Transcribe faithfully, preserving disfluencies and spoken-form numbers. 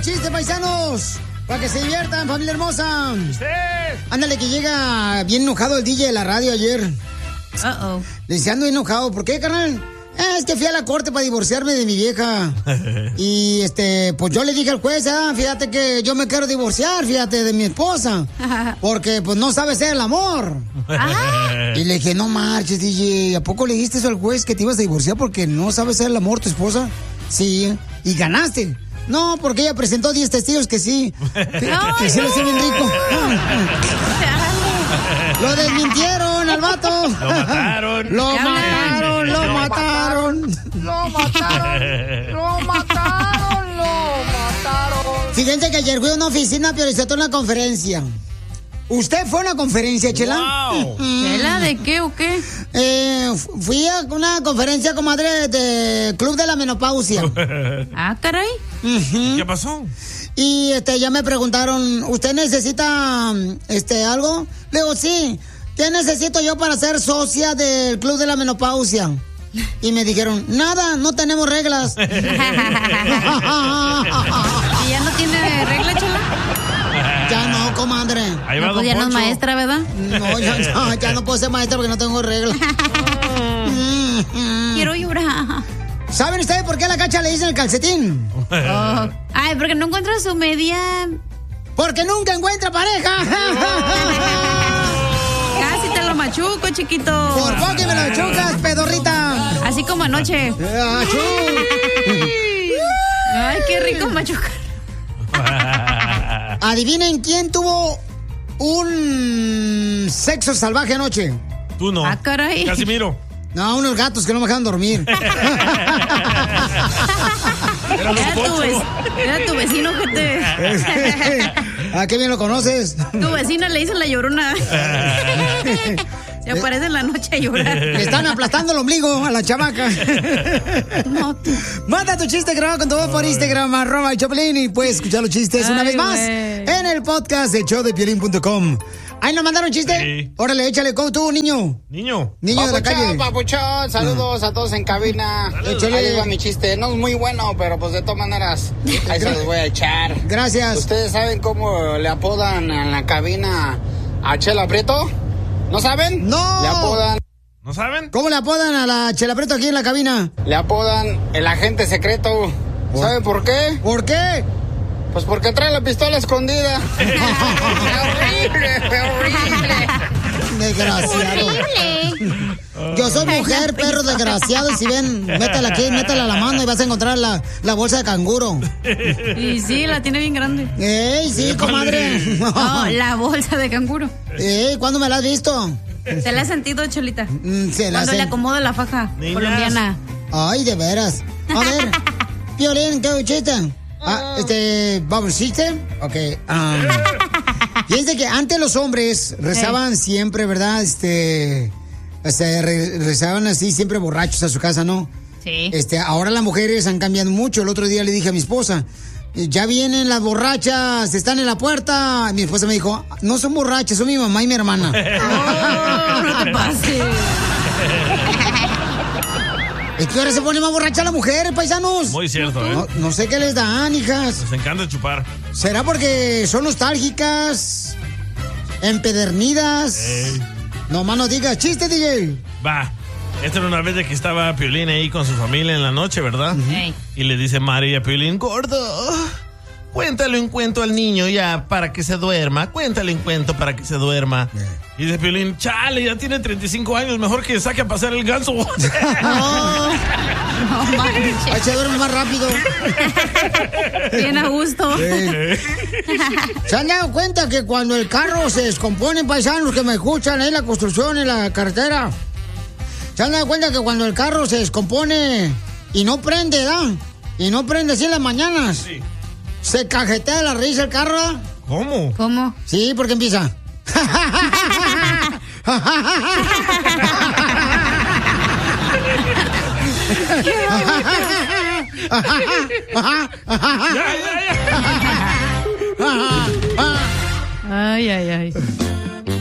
chistes, paisanos. Para que se diviertan, familia hermosa. Sí. Ándale, que llega bien enojado el D J de la radio ayer. Uh-oh. Le dice, ando enojado. ¿Por qué, carnal? Eh, es que fui a la corte para divorciarme de mi vieja. Y, este, pues yo le dije al juez, ah, fíjate que yo me quiero divorciar, fíjate, de mi esposa. Porque, pues, no sabe ser el amor. Y le dije, no marches, D J. ¿A poco le dijiste eso al juez que te ibas a divorciar porque no sabe ser el amor tu esposa? Sí. Y ganaste. No, porque ella presentó diez testigos que sí. Que, que sí lo hace bien rico. Lo desmintieron al vato. Lo mataron. Lo mataron, lo mataron. Lo mataron. Lo mataron, lo mataron. Fíjense que ayer fui a una oficina, pero hizo una conferencia. ¿Usted fue a una conferencia, Chela? Wow. ¿Chela de qué o qué? Eh, fui a una conferencia, comadre, de Club de la Menopausia. Ah, caray. Uh-huh. ¿Qué pasó? Y este, ya me preguntaron, ¿usted necesita este algo? Le digo, sí. ¿Qué necesito yo para ser socia del Club de la Menopausia? Y me dijeron, nada, no tenemos reglas. ¿Y ya no tiene regla, Chela? Ya no, comadre. Ahí va No, don pues ya no es Poncho. maestra, ¿verdad? No, ya, ya, ya no puedo ser maestra porque no tengo reglas. Quiero llorar. ¿Saben ustedes por qué a la Cacha le dicen el calcetín? Oh. Ay, porque no encuentra su media. Porque nunca encuentra pareja. Casi te lo machuco, chiquito. Por poco que me lo chocas, pedorrita. Así como anoche. Achú. Ay, qué rico machucar. Adivinen quién tuvo un sexo salvaje anoche. Tú no. Ah, caray. Casimiro. No, unos gatos que no me dejaban dormir. Era don Era tu, Poncho. vec- era tu vecino que te... ¿A qué bien lo conoces? Tu vecina le hizo la llorona. Se aparece en la noche a llorar. Le están aplastando el ombligo a la chamaca. No, tú. Manda tu chiste grabado con tu voz por Instagram, arroba el Choplin, y puedes escuchar los chistes una Ay, vez más güey. en el podcast de show de piolín punto com. ¿Ahí nos mandaron chiste? Sí. Órale, échale, ¿cómo tú, niño? Niño. Niño de la calle. Papuchón, papuchón, saludos a todos en cabina. Échale. Ahí les va mi chiste. No es muy bueno, pero pues de todas maneras, ahí se los voy a echar. Gracias. ¿Ustedes saben cómo le apodan en la cabina a Chela Prieto? ¿No saben? No. Le apodan, ¿No saben? ¿Cómo le apodan a la Chela Prieto aquí en la cabina? le apodan el agente secreto. ¿Saben por qué? ¿Por qué? Pues porque trae la pistola escondida. horrible, horrible. Desgraciado. Yo soy mujer, perro desgraciado, y si ven, métela aquí, métela a la mano y vas a encontrar la, la bolsa de canguro. Y sí, la tiene bien grande. ¡Ey, sí, comadre! No, la bolsa de canguro. ¡Ey, ¿cuándo me la has visto? Se la ha sentido, Cholita. Mm, se la Cuando sé. le acomoda la faja Niñas. colombiana. Ay, de veras. A ver, Piolín, ¿qué chiste? Ah, este, ¿vamos, chiste? Ok. Um, fíjense que antes los hombres rezaban siempre, ¿verdad? Este, este re- rezaban así siempre borrachos a su casa, ¿no? Sí. Este, ahora las mujeres han cambiado mucho. El otro día le dije a mi esposa, ya vienen las borrachas, están en la puerta. Mi esposa me dijo, no son borrachas, son mi mamá y mi hermana. Oh, no te pases. Es que ahora se pone más borracha la mujer, paisanos. Muy cierto, ¿eh? No, no sé qué les dan, hijas. Les encanta chupar. ¿Será porque son nostálgicas? ¿Empedernidas? Ey. No más no digas, chiste, D J. Va. Esta era una vez de que estaba Piolín ahí con su familia en la noche, ¿verdad? Ey. Y le dice María a Piolín, gordo, cuéntale un cuento al niño ya para que se duerma. Cuéntale un cuento para que se duerma. Y dice Piolín, chale, ya tiene treinta y cinco años, mejor que saque a pasear el ganso. No, no manches. Ay, se duerme más rápido. Bien a gusto. ¿Se han dado cuenta que cuando el carro se descompone, paisanos que me escuchan ahí en la construcción, en la carretera? ¿Se han dado cuenta que cuando el carro se descompone y no prende, ¿da? Y no prende así en las mañanas. Sí. Se cajetea la risa el carro, ¿da? ¿Cómo? ¿Cómo? Sí, porque empieza. Ay, ay, ay.